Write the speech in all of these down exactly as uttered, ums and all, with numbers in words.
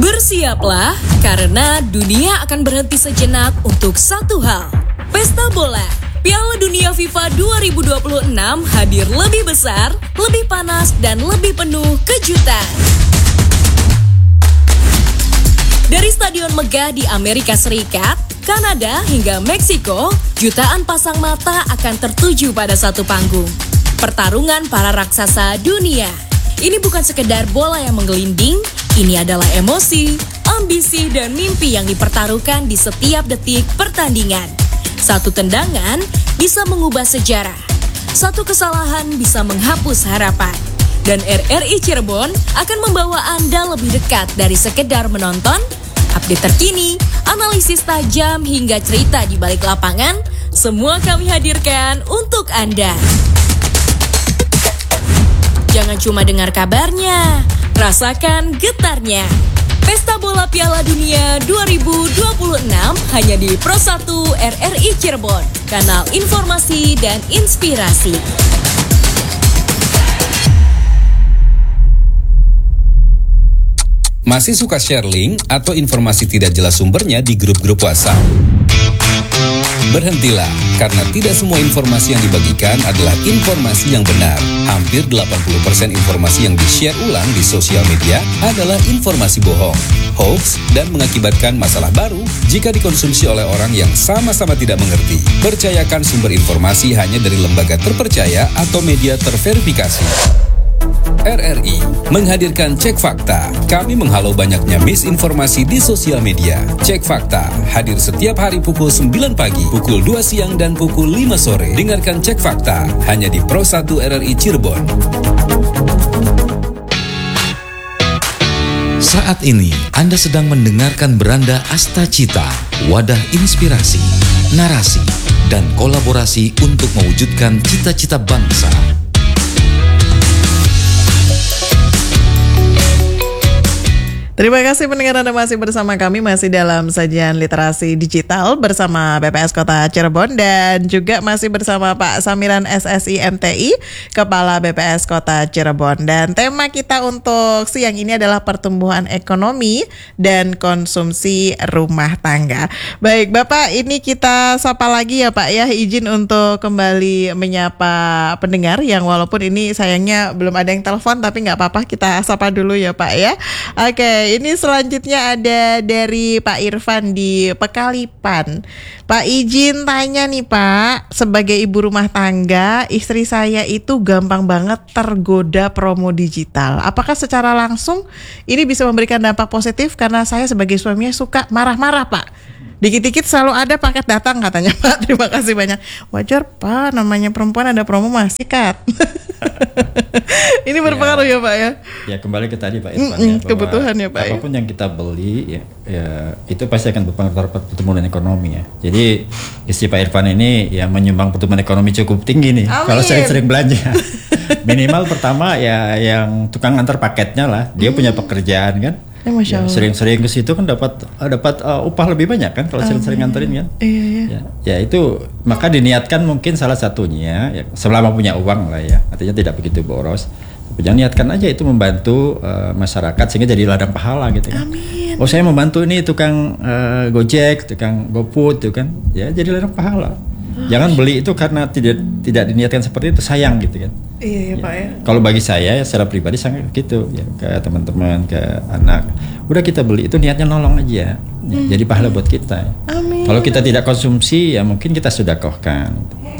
Bersiaplah, karena dunia akan berhenti sejenak untuk satu hal. Pesta bola, Piala Dunia FIFA dua ribu dua puluh enam hadir lebih besar, lebih panas, dan lebih penuh kejutan. Dari stadion megah di Amerika Serikat, Kanada, hingga Meksiko, jutaan pasang mata akan tertuju pada satu panggung. Pertarungan para raksasa dunia. Ini bukan sekedar bola yang menggelinding, ini adalah emosi, ambisi, dan mimpi yang dipertaruhkan di setiap detik pertandingan. Satu tendangan bisa mengubah sejarah. Satu kesalahan bisa menghapus harapan. Dan R R I Cirebon akan membawa Anda lebih dekat dari sekedar menonton. Update terkini, analisis tajam, hingga cerita di balik lapangan, semua kami hadirkan untuk Anda. Jangan cuma dengar kabarnya, rasakan getarnya. Pesta Bola Piala Dunia dua ribu dua puluh enam hanya di Pro satu R R I Cirebon, kanal informasi dan inspirasi. Masih suka share link atau informasi tidak jelas sumbernya di grup-grup WhatsApp? Berhentilah, karena tidak semua informasi yang dibagikan adalah informasi yang benar. Hampir delapan puluh persen informasi yang di-share ulang di sosial media adalah informasi bohong, hoax, dan mengakibatkan masalah baru jika dikonsumsi oleh orang yang sama-sama tidak mengerti. Percayakan sumber informasi hanya dari lembaga terpercaya atau media terverifikasi. R R I menghadirkan Cek Fakta. Kami menghalau banyaknya misinformasi di sosial media. Cek Fakta hadir setiap hari pukul sembilan pagi, pukul dua siang, dan pukul lima sore. Dengarkan Cek Fakta hanya di Pro satu R R I Cirebon. Saat ini Anda sedang mendengarkan Beranda Asta Cita, wadah inspirasi, narasi, dan kolaborasi untuk mewujudkan cita-cita bangsa. Terima kasih pendengar, Anda masih bersama kami, masih dalam sajian literasi digital bersama B P S Kota Cirebon, dan juga masih bersama Pak Samiran S S I M T I, Kepala B P S Kota Cirebon. Dan tema kita untuk siang ini adalah pertumbuhan ekonomi dan konsumsi rumah tangga. Baik Bapak, ini kita sapa lagi ya Pak ya, izin untuk kembali menyapa pendengar yang walaupun ini sayangnya belum ada yang telepon, tapi nggak apa-apa, kita sapa dulu ya Pak ya. Oke, ini selanjutnya ada dari Pak Irfan di Pekalipan. Pak, izin tanya nih Pak, sebagai ibu rumah tangga, istri saya itu gampang banget tergoda promo digital. Apakah secara langsung ini bisa memberikan dampak positif? Karena saya sebagai suaminya suka marah-marah Pak. Dikit-dikit selalu ada paket datang katanya Pak. Terima kasih banyak. Wajar Pak, namanya perempuan ada promo masih kat. Ini berpengaruh ya, ya Pak ya. Ya kembali ke tadi Pak Irfan Mm-mm, ya, kebutuhan ya Pak. Apapun ya. yang kita beli ya, ya itu pasti akan berpengaruh terhadap pertumbuhan ekonomi ya. Jadi istri Pak Irfan ini ya menyumbang pertumbuhan ekonomi cukup tinggi nih. Amin. Kalau sering-sering belanja. Minimal pertama ya yang tukang antar paketnya lah, dia hmm. punya pekerjaan kan. Ya, ya, sering-sering ke situ kan dapat dapat uh, upah lebih banyak kan kalau sering-sering nganterin kan. Iya, iya. Ya, ya itu maka diniatkan mungkin salah satunya ya, selama punya uang lah ya, artinya tidak begitu boros. Tapi jangan niatkan aja itu membantu uh, masyarakat sehingga jadi ladang pahala gitu kan. Amin. Oh saya membantu ini tukang uh, Gojek, tukang GoFood itu kan, ya jadi ladang pahala. Jangan beli itu karena tidak tidak diniatkan seperti itu, sayang gitu kan. Iya ya, ya. Pak ya. Kalau bagi saya ya secara pribadi sangat gitu ya, ke teman-teman, ke anak. Udah kita beli itu niatnya nolong aja. Ya, hmm. Jadi pahala buat kita. Amin. Kalau kita tidak konsumsi ya mungkin kita sedekahkan.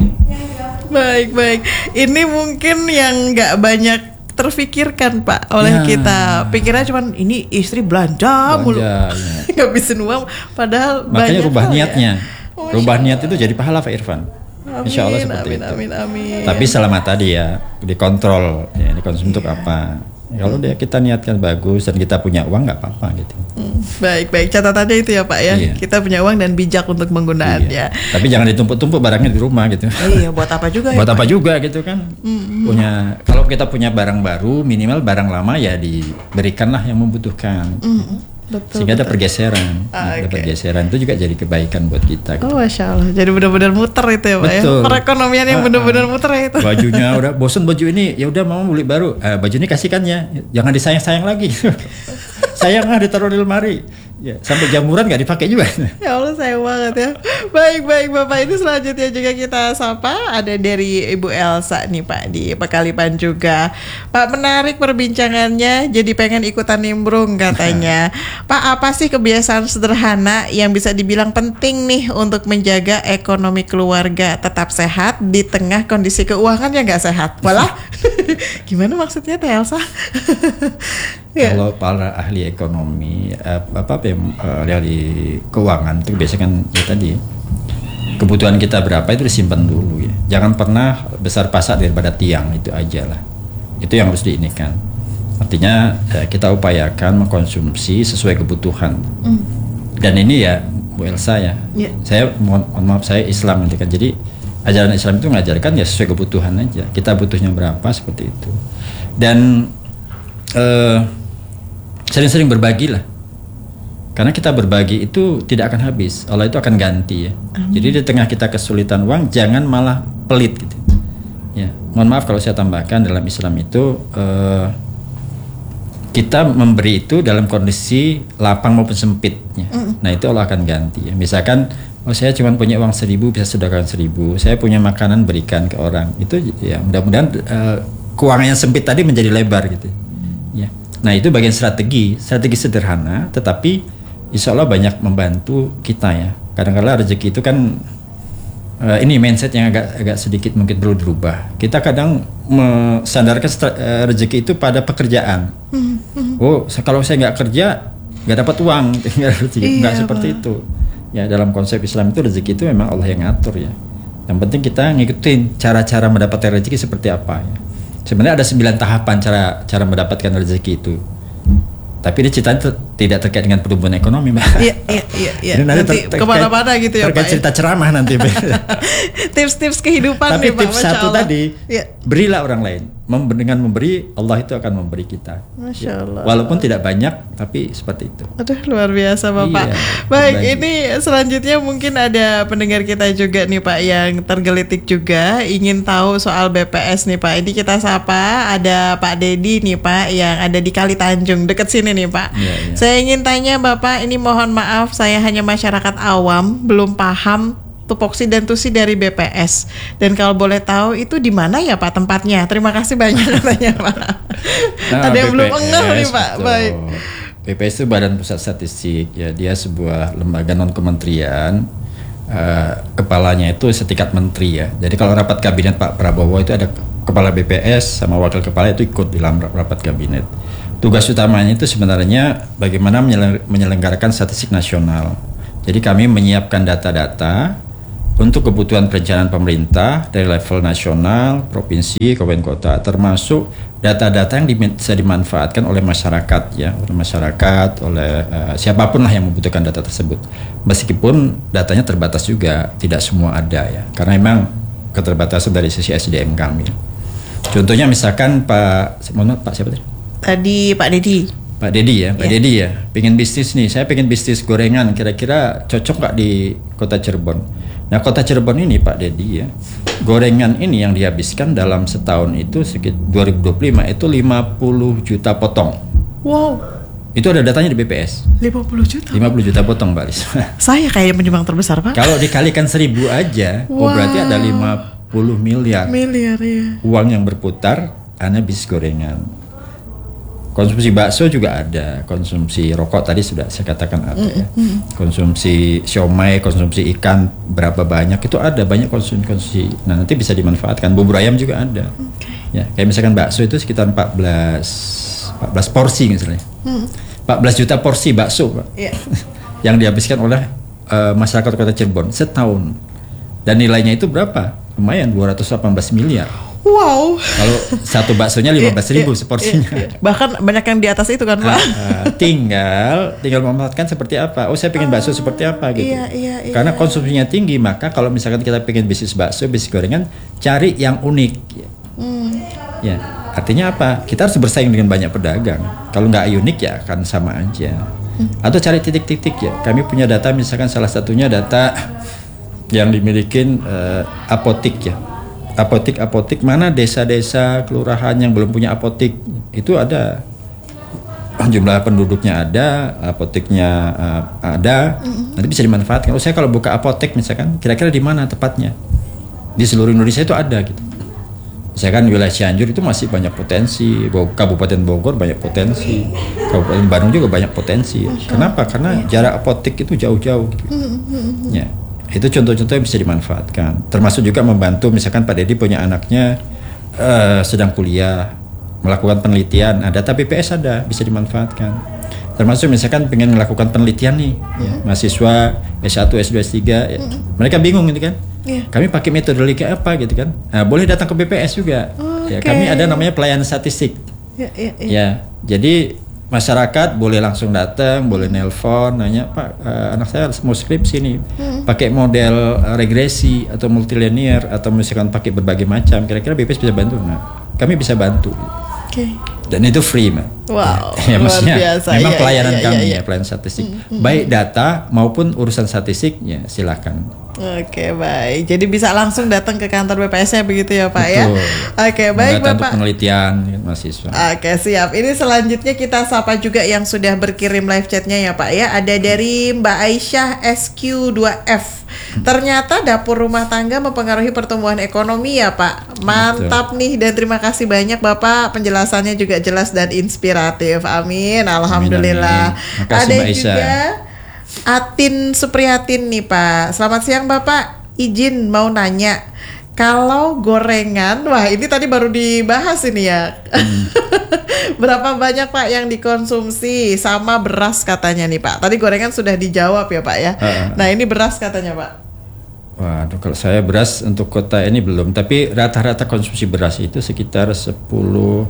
Baik, baik. Ini mungkin yang nggak banyak terfikirkan Pak oleh ya. Kita. Pikirnya cuman ini istri belanja, belanja mulu. Ya. Ngabisin uang padahal makanya banyak rubah niatnya. Ya. Oh, rubah niat itu jadi pahala Pak Irfan. Amin, Insya Allah seperti amin, itu. Amin, amin. Tapi selama tadi ya dikontrol, ya dikonsumsi untuk apa? Kalau dia kita niatkan bagus dan kita punya uang nggak apa-apa gitu. Hmm, baik, baik. Catatannya itu ya Pak ya. Iya. Kita punya uang dan bijak untuk menggunakannya. Iya. Tapi jangan ditumpuk-tumpuk barangnya di rumah gitu. Iya, buat apa juga? Buat ya, apa Pak? juga gitu kan? Mm-hmm. Punya. Kalau kita punya barang baru, minimal barang lama ya diberikanlah yang membutuhkan. Mm-hmm. Betul, sehingga betul. Ada pergeseran, ah, nah, okay. Ada pergeseran itu juga jadi kebaikan buat kita. Gitu. Oh, masya Allah, jadi benar-benar muter itu ya Pak ya. Perekonomian yang ah, benar-benar muter ya itu. Bajunya udah bosan baju ini, ya udah mau beli baru. Eh, baju ini kasihkan ya, jangan disayang-sayang lagi. sayang ah ditaruh di lemari. Ya, sampai jamuran nggak dipakai juga. Ya Allah, sayang banget ya. Baik, baik Bapak. Ini selanjutnya juga kita sapa. Ada dari Ibu Elsa nih Pak, di Pekalipan juga. Pak, menarik perbincangannya. Jadi pengen ikutan nimbrung katanya. Pak, apa sih kebiasaan sederhana yang bisa dibilang penting nih untuk menjaga ekonomi keluarga tetap sehat di tengah kondisi keuangan yang nggak sehat? Walah, gimana maksudnya Teh Elsa? Ya. Kalau para ahli ekonomi, apa apa yang uh, ahli keuangan itu biasanya kan ya tadi kebutuhan kita berapa itu disimpan dulu ya. Jangan pernah besar pasak daripada tiang, itu aja lah. Itu yang harus diinikan. Artinya ya, kita upayakan mengkonsumsi sesuai kebutuhan. Mm. Dan ini ya Bu Elsa ya, yeah. saya mohon, mohon maaf saya Islam nanti kan. Jadi ajaran Islam itu mengajarkan ya sesuai kebutuhan aja. Kita butuhnya berapa seperti itu. Dan uh, sering-sering berbagi lah, karena kita berbagi itu tidak akan habis, Allah itu akan ganti ya. Amin. Jadi di tengah kita kesulitan uang, jangan malah pelit gitu. Ya, mohon maaf kalau saya tambahkan, dalam Islam itu uh, kita memberi itu dalam kondisi lapang maupun sempitnya. Mm. Nah itu Allah akan ganti ya. Misalkan, oh saya cuma punya uang seribu, bisa sedekahkan seribu. Saya punya makanan, berikan ke orang. Itu ya mudah-mudahan uh, keuangan yang sempit tadi menjadi lebar gitu. Ya. Nah itu bagian strategi, strategi sederhana, tetapi insya Allah banyak membantu kita ya. Kadang-kadang rezeki itu kan uh, ini mindset yang agak agak sedikit mungkin perlu dirubah. Kita kadang mensandarkan uh, rezeki itu pada pekerjaan. Oh kalau saya nggak kerja nggak dapat uang, tinggal rezeki. Nggak seperti itu. Ya dalam konsep Islam itu rezeki itu memang Allah yang ngatur ya. Yang penting kita ngikutin cara-cara mendapatkan rezeki seperti apa ya. Sebenarnya ada sembilan tahapan cara cara mendapatkan rezeki itu. Tapi ini ceritanya ter, tidak terkait dengan pertumbuhan ekonomi, Mbak. Iya, iya, iya. iya. Nanti ter, ter, kemana-mana gitu ya, Pak. Terkait cerita ceramah nanti. Tips-tips kehidupan Tapi nih, Pak. Tapi tips satu Allah. tadi, ya. Berilah orang lain. Mem, dengan memberi, Allah itu akan memberi kita. Masya Allah. Ya. Walaupun tidak banyak, tapi seperti itu. Aduh, luar biasa, Bapak. Iya, baik, berbagi. Ini selanjutnya mungkin ada pendengar kita juga nih, Pak, yang tergelitik juga ingin tahu soal B P S nih, Pak. Ini kita sapa, ada Pak Dedi nih, Pak, yang ada di Kali Tanjung, dekat sini nih, Pak. Ya, ya. Saya ingin tanya Bapak, ini mohon maaf, saya hanya masyarakat awam, belum paham tupoksi dan tusi dari B P S. Dan kalau boleh tahu itu di mana ya Pak tempatnya? Terima kasih banyak katanya Pak. Nah, ada yang B P S, belum enggak nih Pak. Betul. Baik. B P S itu Badan Pusat Statistik ya, dia sebuah lembaga non kementerian. Uh, kepalanya itu setingkat menteri ya. Jadi kalau rapat kabinet Pak Prabowo itu ada kepala B P S sama wakil kepala itu ikut di dalam rapat kabinet. Tugas utamanya itu sebenarnya bagaimana menyelenggarakan statistik nasional. Jadi kami menyiapkan data-data untuk kebutuhan perencanaan pemerintah dari level nasional, provinsi, kabupaten kota, termasuk data-data yang bisa dimanfaatkan oleh masyarakat ya, oleh masyarakat, oleh uh, siapapun lah yang membutuhkan data tersebut. Meskipun datanya terbatas juga, tidak semua ada ya, karena memang keterbatasan dari sisi S D M kami. Contohnya misalkan Pak, mohon maaf Pak siapa tadi? Tadi Pak Dedi. Pak Dedi ya, Pak ya. Dedi ya, pengen bisnis nih, saya pengen bisnis gorengan, kira-kira cocok nggak di Kota Cirebon? Nah Kota Cirebon ini Pak Dedi ya, gorengan ini yang dihabiskan dalam setahun itu sekitar dua ribu dua puluh lima itu lima puluh juta potong. Wow. Itu ada datanya di B P S. lima puluh juta? lima puluh juta potong Mbak Lis. Saya kayak penyumbang terbesar Pak. Kalau dikalikan seribu aja, wow. Oh berarti ada lima puluh miliar. Miliar ya. Uang yang berputar, hanya bisnis gorengan. Konsumsi bakso juga ada, konsumsi rokok tadi sudah saya katakan ada ya. Konsumsi siomay, konsumsi ikan berapa banyak itu ada, banyak konsumsi-konsumsi. Nah nanti bisa dimanfaatkan, bubur ayam juga ada. Okay. Ya kayak misalkan bakso itu sekitar empat belas porsi misalnya. Hmm. empat belas juta porsi bakso Pak. Yeah. Yang dihabiskan oleh uh, masyarakat Kota Cirebon setahun. Dan nilainya itu berapa? Lumayan dua ratus delapan belas miliar. Wow. Kalau satu baksonya lima belas ribu seporsinya. Iya, iya. Bahkan banyak yang di atas itu kan Pak. Uh, tinggal tinggal memanfaatkan seperti apa. Oh saya pengen bakso uh, seperti apa gitu. Iya, iya, iya. Karena konsumsinya tinggi, maka kalau misalkan kita pengen bisnis bakso, bisnis gorengan, cari yang unik. Hmm. Ya, artinya apa? Kita harus bersaing dengan banyak pedagang. Kalau nggak unik ya akan sama aja. Hmm. Atau cari titik-titik ya. Kami punya data, misalkan salah satunya data yang dimiliki uh, apotik ya. Apotik-apotik mana desa-desa kelurahan yang belum punya apotik itu ada jumlah penduduknya ada, apoteknya uh, ada, mm-hmm. nanti bisa dimanfaatkan. Oh, saya kalau buka apotek misalkan, kira-kira di mana tepatnya? Di seluruh Indonesia itu ada gitu. Misalkan wilayah Cianjur itu masih banyak potensi, Kabupaten Bogor banyak potensi, Kabupaten Bandung juga banyak potensi. Kenapa? Karena jarak apotek itu jauh-jauh gitu. Mm-hmm. Ya, itu contoh-contoh yang bisa dimanfaatkan. Termasuk juga membantu, misalkan Pak Dedi punya anaknya uh, sedang kuliah, melakukan penelitian, ada data B P S ada, bisa dimanfaatkan. Termasuk misalkan pengen melakukan penelitian nih, mm-hmm. ya, mahasiswa S satu, S dua, S tiga, ya. mm-hmm. mereka bingung gitu kan, yeah. kami pakai metodologi apa gitu kan, nah, boleh datang ke B P S juga, okay. ya, kami ada namanya pelayanan statistik, yeah, yeah, yeah. ya, jadi masyarakat boleh langsung datang, boleh nelpon, nanya Pak, uh, anak saya mau skripsi nih, mm-hmm. pakai model uh, regresi atau multilinear atau misalkan pakai berbagai macam, kira-kira B P S bisa bantu, nah, kami bisa bantu. Okay. Dan itu free, man. Wow, ya, maksudnya biasa. memang ya, pelayanan ya, ya, kami ya, ya, ya pelayanan statistik, hmm, baik data maupun urusan statistiknya, silakan. Oke, baik. Jadi bisa langsung datang ke kantor B P S-nya begitu ya, Pak. Betul. Ya. Oke, baik data Bapak. Untuk penelitian mahasiswa. Oke, siap. Ini selanjutnya kita sapa juga yang sudah berkirim live chatnya ya, Pak ya. Ada dari Mbak Aisyah S Q dua F. Ternyata dapur rumah tangga mempengaruhi pertumbuhan ekonomi ya, Pak. Mantap. Betul. Nih, dan terima kasih banyak Bapak, penjelasannya juga jelas dan inspiratif. Amin. Alhamdulillah. Amin, amin. Makasih, Ada Mbak Aisyah. juga Atin Supriyatin nih, Pak. Selamat siang Bapak. Izin mau nanya, kalau gorengan, wah ini tadi baru dibahas ini ya. Hmm. Berapa banyak Pak yang dikonsumsi sama beras katanya nih Pak. Tadi gorengan sudah dijawab ya Pak ya. Uh, nah ini beras katanya Pak. Waduh, kalau saya beras untuk kota ini belum. Tapi rata-rata konsumsi beras itu sekitar sepuluh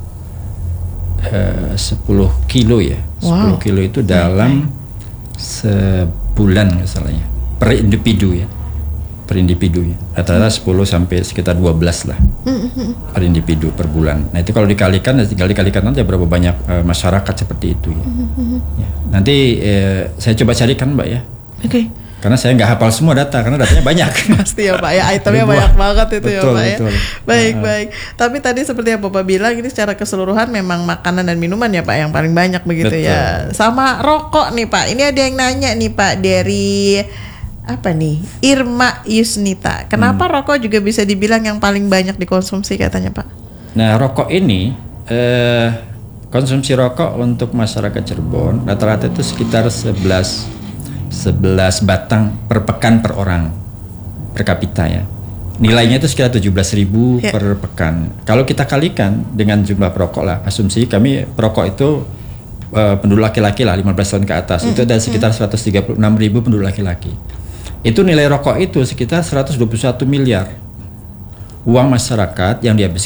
kilo ya. Wow. sepuluh kilo itu dalam sebulan misalnya. Per individu ya. Per individu ya. Rata-rata hmm. sepuluh sampai sekitar dua belas lah. Hmm. Per individu per bulan. Nah, itu kalau dikalikan tinggal dikalikan aja berapa banyak uh, masyarakat seperti itu ya. Hmm. ya. Nanti uh, saya coba carikan Mbak ya. Oke. Okay. Karena saya nggak hafal semua data karena datanya banyak. Pasti ya Pak ya, itemnya banyak banget itu betul, ya Pak betul. ya. Baik, uh, baik. Tapi tadi seperti yang Bapak bilang ini secara keseluruhan memang makanan dan minuman ya Pak yang paling banyak begitu betul. Ya. Sama rokok nih Pak. Ini ada yang nanya nih Pak dari apa nih? Irma Yusnita. Kenapa hmm. rokok juga bisa dibilang yang paling banyak dikonsumsi katanya Pak? Nah, rokok ini eh, konsumsi rokok untuk masyarakat Cirebon rata-rata itu sekitar sebelas batang per pekan per orang per kapita ya. Nilainya itu sekitar tujuh belas ribu ya. Per pekan. Kalau kita kalikan dengan jumlah perokok lah, asumsi kami perokok itu uh, penduduk laki-laki lah lima belas tahun ke atas, mm. itu ada sekitar seratus tiga puluh enam ribu penduduk laki-laki. Itu nilai rokok itu sekitar seratus dua puluh satu miliar uang masyarakat yang dihabiskan